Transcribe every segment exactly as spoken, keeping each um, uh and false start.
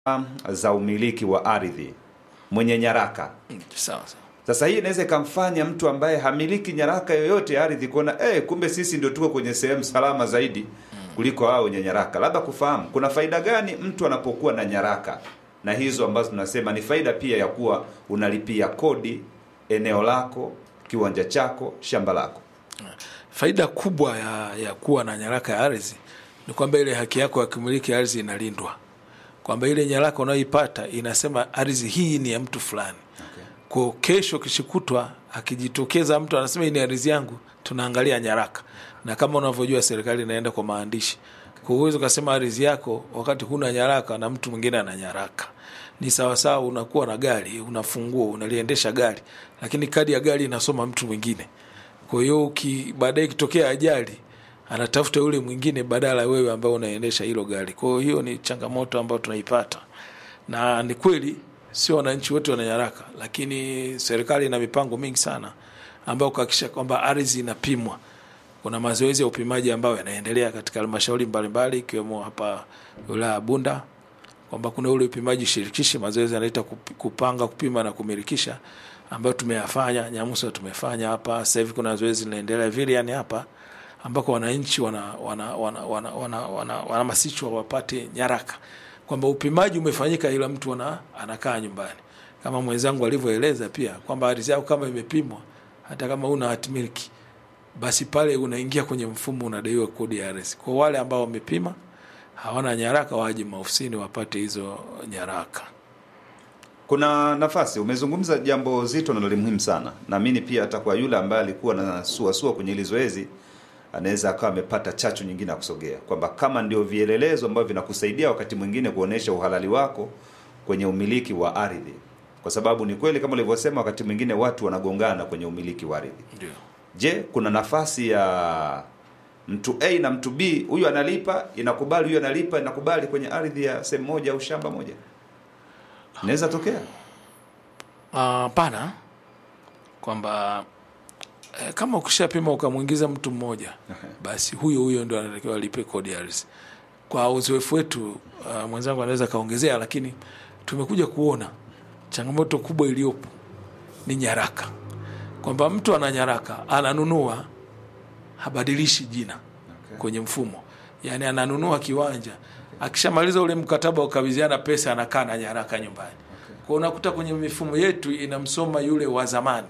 za umiliki wa ardhi mwenye nyaraka. Sawa sawa. Sasa hii inaweza kumfanya mtu ambaye hamiliki nyaraka yoyote ya ardhi kuona eh, kumbe sisi ndio tuko kwenye sehemu salama zaidi kuliko hao wenye nyaraka. Labda kufahamu kuna faida gani mtu anapokuwa na nyaraka, na hizo ambazo tunasema ni faida pia ya kuwa unalipia kodi eneo lako, kiwanja chako, shamba lako. Faida kubwa ya, ya kuwa na nyaraka ya ardhi ni kwamba ile haki yako ya kumiliki ardhi inalindwa. Kwamba ile nyaraka unayoipata inasema ardhi hii ni ya mtu fulani. Okay. Kwa kesho kishikutwa akijitokeza mtu anasema hii ni ardhi yangu, tunaangalia nyaraka. Na kama unavyojua serikali inaenda kwa maandishi. Kwa hiyo ukasema ardhi yako wakati huna nyaraka na mtu mwingine ana nyaraka. Ni sawa sawa unakuwa na gari, unafungua, unaliendesha gari, lakini kadi ya gari inasoma mtu mwingine. Kwa hiyo baadaye kitokea ajali anatafuta yule mwingine badala wewe ambao unaendesha hilo gari. Kwa hiyo ni changamoto ambayo tunaipata. Na ni kweli sio wananchi wote wana nyaraka, lakini serikali ina mipango mingi sana ambayo kuhakikisha kwamba ardhi inapimwa. Kuna mazoezi ya upimaji ambayo yanaendelea katika halmashauri mbalimbali ikiwemo hapa wilaya Bunda, kwamba kuna ule upimaji shirikishi, mazoezi yanaita kupanga, kupima na kumilikisha ambayo tumeyafanya. Nyamusa tumefanya hapa. Sasa hivi kuna zoezi linaendelea vile yani hapa ambako wananchi wana wana wana wana wana wana wanahamasishwa wapate nyaraka, kwamba upimaji umefanyika ila mtu ana anakaa nyumbani. Kama mwenzangu alivyoeleza pia kwamba ardhi yako kama imepimwa, hata kama una hatimiliki, basi pale unaingia kwenye mfumo, unadaiwa kodi ya ardhi. Kwa wale ambao wamepima hawana nyaraka waje maofisini wapate hizo nyaraka. Kuna nafasi, umezungumza jambo zito na muhimu sana. Naamini pia hata kwa yule ambaye alikuwa na sua sua kwenye ile zoezi anaweza akawa amepata chachu nyingine ya kusogea, kwamba kama ndio vielelezo ambavyo vinakusaidia wakati mwingine kuonesha uhalali wako kwenye umiliki wa ardhi. Kwa sababu ni kweli kama ulivyosema, wakati mwingine watu wanagongana kwenye umiliki wa ardhi. Ndio. Je, kuna nafasi ya mtu A na mtu B, huyu analipa inakubali, huyu analipa inakubali kwenye ardhi ya sehemu moja au shamba moja? Inaweza tokea? Ah, uh, pana kwamba eh, kama ukishapima ukamuingiza mtu mmoja, basi huyo huyo ndio anatakiwa alipe kodi ya ardhi. Kwa uzoefu wetu, uh, mwenzangu anaweza kaongezea, lakini tumekuja kuona changamoto kubwa iliyopo ni nyaraka. Kwamba mtu ana nyaraka, ananunua, habadilishi jina. Okay. Kwenye mfumo. Yaani ananunua kiwanja, akishamaliza ule mkataba ukabidhiana pesa, anakaa na nyaraka nyumbani. Okay. Kwa unakuta kwenye mifumo yetu inamsoma yule wa zamani.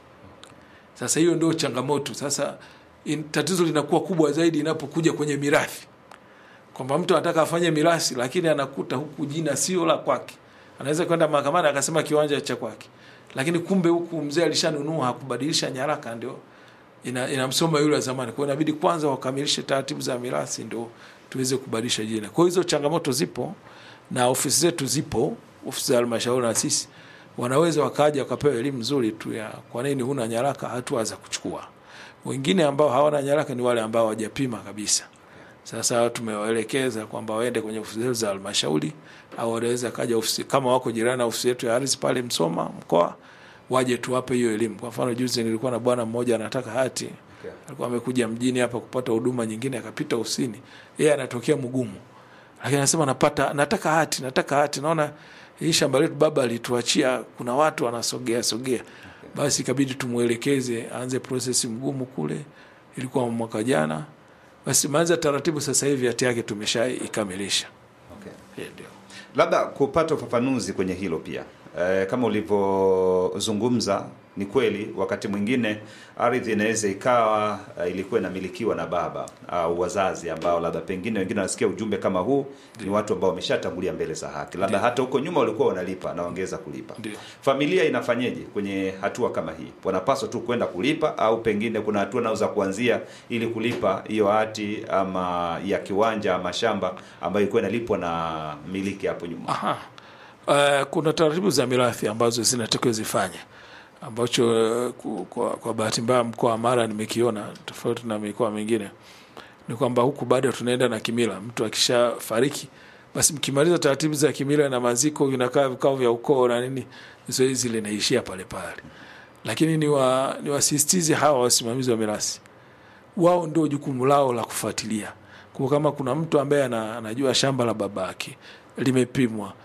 Sasa hiyo ndio changamoto. Sasa in, tatizo linakuwa kubwa zaidi inapokuja kwenye mirathi. Kwamba mtu anataka afanye mirathi lakini anakuta huku jina sio la kwake. Anaweza kwenda mahakamani akasema kiwanja cha kwake, lakini kumbe huku mzee alishanunua, hakubadilisha nyaraka, ndio ina inamsoma yule wa zamani. Kwa hiyo inabidi kwanza wakamilishe taratibu za mirathi ndio tuweze kubadilisha jina. Kwa hizo changamoto zipo na ofisi zetu zipo, ofisi za halmashauri na sisi wanaweza wakaja wakapewa elimu nzuri tu ya kwa nini huna nyaraka, hatua za kuchukua. Wengine ambao hawana nyaraka ni wale ambao hawajapima kabisa. Sasa tumewaelekeza kwamba waende kwenye ofisi za halmashauri au wanaweza kaja ofisi kama wako jirani na ofisi yetu ya ardhi pale Msoma mkoa, waje tuwape hiyo elimu. Kwa mfano juzi nilikuwa na bwana mmoja anataka hati. Okay. Alikuwa amekuja mjini hapa kupata huduma nyingine, akapita ofisini. Yeye anatokea Mugumu. Lakini anasema napata nataka hati, nataka hati. Naona hii shamba letu baba alituachia, kuna watu wanasogea sogea. Okay. Basi ikabidi tumuelekeze aanze process Mugumu kule. Ilikuwa mwaka jana. Basi maanza taratibu sasa hivi hati yake tumeshaikamilisha. Okay. Ndio. Labda kupata ufafanuzi kwenye hilo pia. E, kama ulivyozungumza ni kweli wakati mwingine ardhi inaweza ikawa uh, ilikuwa inamilikiwa na baba au uh, wazazi ambao labda pengine wengine wanasikia ujumbe kama huu. Dio. Ni watu ambao wameshatangulia mbele za haki. Labda hata huko nyuma walikuwa wanalipa na waongeza kulipa. Dio. Familia inafanyeje kwenye hatua kama hii? Wanapaswa tu kwenda kulipa au pengine kuna hatua nao za kuanzia ili kulipa hiyo hati ama ya kiwanja ama shamba ambayo ilikuwa inalipwa na miliki hapo nyuma? Aha. Uh, kuna taratibu za mirathi ambazo zinatakiwa zifanye, ambacho uh, kwa, kwa bahati mbaya mkoa wa Mara nimekiona tofauti na mikoa mingine, ni kwamba huku bado tunaenda na kimila. Mtu akishafariki basi mkimaliza taratibu za kimila na maziko, vinakaa vikao vya ukoo na nini, zoezi linaishia pale pale. Lakini ni wa ni wasisitize hawa wasimamizi wa mirathi, wao ndio jukumu lao la kufuatilia. Kwa kama kuna mtu ambaye anajua shamba la babake limepimwa,